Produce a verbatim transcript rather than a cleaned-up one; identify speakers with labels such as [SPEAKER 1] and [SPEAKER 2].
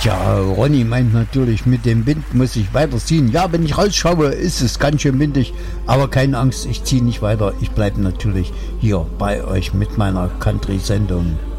[SPEAKER 1] Tja, Ronny meint natürlich, mit dem Wind muss ich weiterziehen. Ja, wenn ich rausschaue, ist es ganz schön windig. Aber keine Angst, ich ziehe nicht weiter. Ich bleibe natürlich hier bei euch mit meiner Country-Sendung.